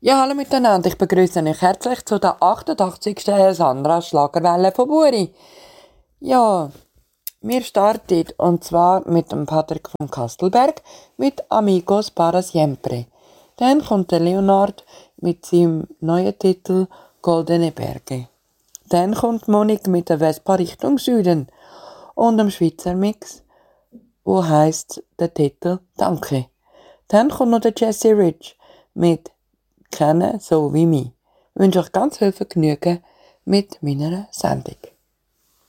Ja, hallo miteinander. Ich begrüße euch herzlich zu der 88. Sandra Schlagerwelle von Buri. Ja, wir starten und zwar mit dem Patrick von Kastelberg mit Amigos para siempre. Dann kommt der Leonard mit seinem neuen Titel Goldene Berge. Dann kommt Monik mit der Vespa Richtung Süden und dem Schweizer Mix, wo heisst der Titel Danke. Dann kommt noch der Jesse Rich mit Kennen so wie mich. Ich wünsche euch ganz viel Vergnügen mit meiner Sendung.